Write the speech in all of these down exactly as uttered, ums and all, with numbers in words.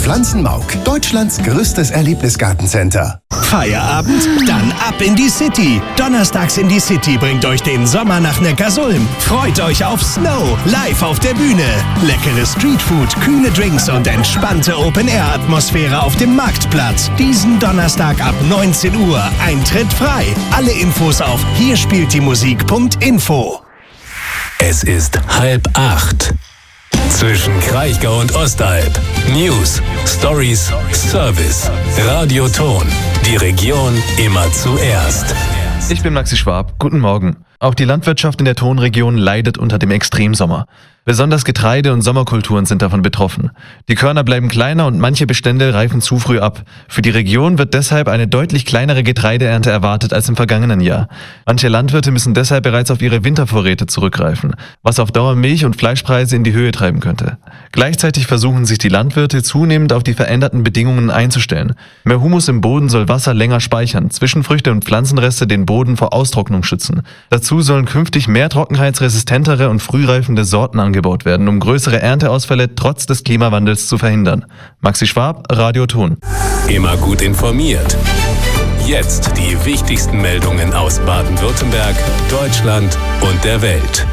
Pflanzenmauk, Deutschlands größtes Erlebnisgartencenter. Feierabend? Dann ab in die City. Donnerstags in die City bringt euch den Sommer nach Neckarsulm. Freut euch auf Snow, live auf der Bühne. Leckere Streetfood, kühle Drinks und entspannte Open-Air-Atmosphäre auf dem Marktplatz. Diesen Donnerstag ab neunzehn Uhr. Eintritt frei. Alle Infos auf hierspieltdiemusik punkt info. Es ist halb acht. Zwischen Kraichgau und Ostalb. News, Stories, Service. Radioton. Die Region immer zuerst. Ich bin Maxi Schwab. Guten Morgen. Auch die Landwirtschaft in der Tonregion leidet unter dem Extremsommer. Besonders Getreide- und Sommerkulturen sind davon betroffen. Die Körner bleiben kleiner und manche Bestände reifen zu früh ab. Für die Region wird deshalb eine deutlich kleinere Getreideernte erwartet als im vergangenen Jahr. Manche Landwirte müssen deshalb bereits auf ihre Wintervorräte zurückgreifen, was auf Dauer Milch- und Fleischpreise in die Höhe treiben könnte. Gleichzeitig versuchen sich die Landwirte zunehmend auf die veränderten Bedingungen einzustellen. Mehr Humus im Boden soll Wasser länger speichern, Zwischenfrüchte und Pflanzenreste den Boden vor Austrocknung schützen. Dazu sollen künftig mehr trockenheitsresistentere und frühreifende Sorten angebaut werden, um größere Ernteausfälle trotz des Klimawandels zu verhindern. Maxi Schwab, Radioton. Immer gut informiert. Jetzt die wichtigsten Meldungen aus Baden-Württemberg, Deutschland und der Welt.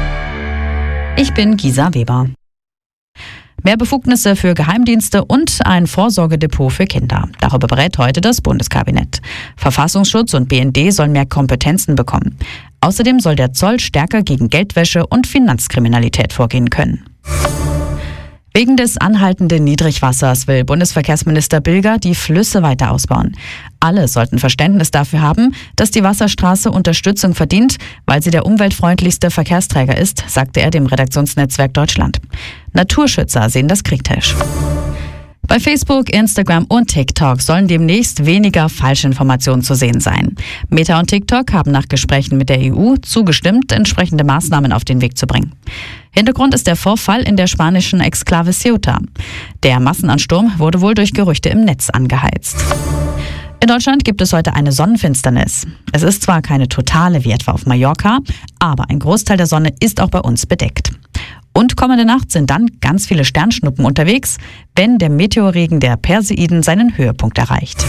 Ich bin Gisa Weber. Mehr Befugnisse für Geheimdienste und ein Vorsorgedepot für Kinder. Darüber berät heute das Bundeskabinett. Verfassungsschutz und B N D sollen mehr Kompetenzen bekommen. Außerdem soll der Zoll stärker gegen Geldwäsche und Finanzkriminalität vorgehen können. Wegen des anhaltenden Niedrigwassers will Bundesverkehrsminister Bilger die Flüsse weiter ausbauen. Alle sollten Verständnis dafür haben, dass die Wasserstraße Unterstützung verdient, weil sie der umweltfreundlichste Verkehrsträger ist, sagte er dem Redaktionsnetzwerk Deutschland. Naturschützer sehen das kritisch. Bei Facebook, Instagram und TikTok sollen demnächst weniger Falschinformationen zu sehen sein. Meta und TikTok haben nach Gesprächen mit der E U zugestimmt, entsprechende Maßnahmen auf den Weg zu bringen. Hintergrund ist der Vorfall in der spanischen Exklave Ceuta. Der Massenansturm wurde wohl durch Gerüchte im Netz angeheizt. In Deutschland gibt es heute eine Sonnenfinsternis. Es ist zwar keine totale wie etwa auf Mallorca, aber ein Großteil der Sonne ist auch bei uns bedeckt. Und kommende Nacht sind dann ganz viele Sternschnuppen unterwegs, wenn der Meteorregen der Perseiden seinen Höhepunkt erreicht.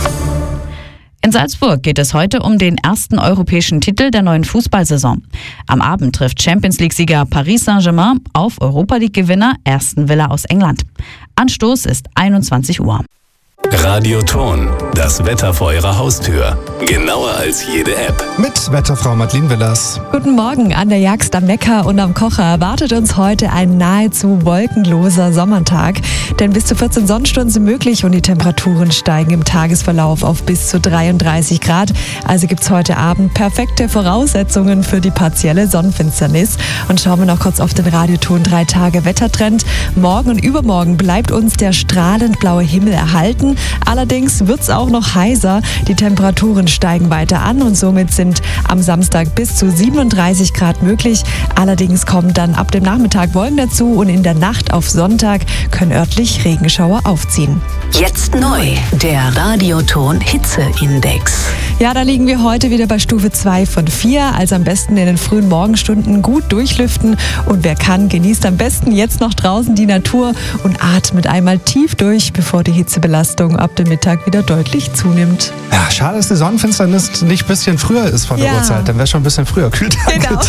In Salzburg geht es heute um den ersten europäischen Titel der neuen Fußballsaison. Am Abend trifft Champions-League-Sieger Paris Saint-Germain auf Europa-League-Gewinner Aston Villa aus England. Anstoß ist einundzwanzig Uhr. Radioton, das Wetter vor Ihrer Haustür. Genauer als jede App. Mit Wetterfrau Madeleine Willers. Guten Morgen. An der Jagst am Neckar und am Kocher erwartet uns heute ein nahezu wolkenloser Sommertag. Denn bis zu vierzehn Sonnenstunden sind möglich und die Temperaturen steigen im Tagesverlauf auf bis zu dreiunddreißig Grad. Also gibt es heute Abend perfekte Voraussetzungen für die partielle Sonnenfinsternis. Und schauen wir noch kurz auf den Radioton drei Tage Wettertrend. Morgen und übermorgen bleibt uns der strahlend blaue Himmel erhalten. Allerdings wird es auch noch heißer. Die Temperaturen steigen weiter an und somit sind am Samstag bis zu siebenunddreißig Grad möglich. Allerdings kommen dann ab dem Nachmittag Wolken dazu und in der Nacht auf Sonntag können örtlich Regenschauer aufziehen. Jetzt neu, der Radioton Hitzeindex. Ja, da liegen wir heute wieder bei Stufe zwei von vier, also am besten in den frühen Morgenstunden gut durchlüften und wer kann, genießt am besten jetzt noch draußen die Natur und atmet einmal tief durch, bevor die Hitzebelastung ab dem Mittag wieder deutlich zunimmt. Ja, schade, dass die Sonnenfinsternis nicht ein bisschen früher ist von der Ja. Uhrzeit, dann wäre schon ein bisschen früher kühl. Genau.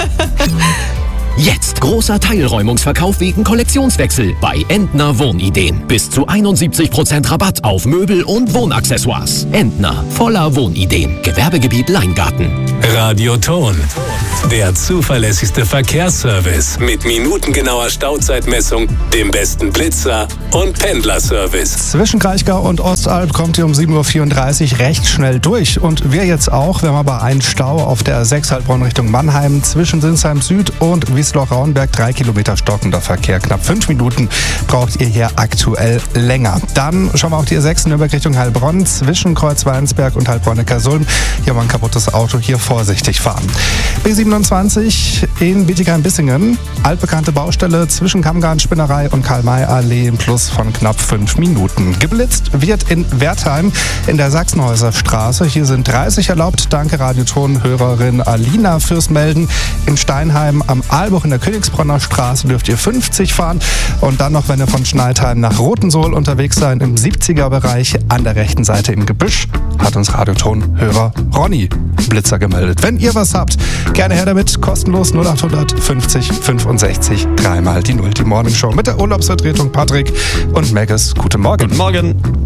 Jetzt großer Teilräumungsverkauf wegen Kollektionswechsel bei Entner Wohnideen. Bis zu einundsiebzig Prozent Rabatt auf Möbel und Wohnaccessoires. Entner, voller Wohnideen. Gewerbegebiet Leingarten. Radioton, der zuverlässigste Verkehrsservice mit minutengenauer Stauzeitmessung, dem besten Blitzer und Pendlerservice. Zwischen Kraichgau und Ostalb kommt ihr um sieben Uhr vierunddreißig recht schnell durch. Und wir jetzt auch. Wir haben aber einen Stau auf der sechs Heilbronn Richtung Mannheim zwischen Sinsheim Süd und Wiesloch-Rauenberg. Drei Kilometer stockender Verkehr. Knapp fünf Minuten braucht ihr hier aktuell länger. Dann schauen wir auf die sechs Nürnberg Richtung Heilbronn zwischen Kreuzweinsberg und Heilbronn-Neckarsulm. Hier war ein kaputtes Auto. Hier vorsichtig fahren. B siebenundzwanzig in Bietigheim-Bissingen. Altbekannte Baustelle zwischen Kammgarn-Spinnerei und Karl-May-Allee im Plus von knapp fünf Minuten. Geblitzt wird in Wertheim in der Sachsenhäuser Straße. Hier sind dreißig erlaubt. Danke Radioton-Hörerin Alina fürs Melden. In Steinheim am Alm Weilbuch in der Königsbronner Straße dürft ihr fünfzig fahren. Und dann noch, wenn ihr von Schneidheim nach Rotensohl unterwegs seid, im siebziger-Bereich an der rechten Seite im Gebüsch, hat uns Radioton-Hörer Ronny Blitzer gemeldet. Wenn ihr was habt, gerne her damit. Kostenlos null acht fünfzig fünfundsechzig, dreimal die Null. Die Morning Show mit der Urlaubsvertretung Patrick und Megas. Guten Morgen. Guten Morgen.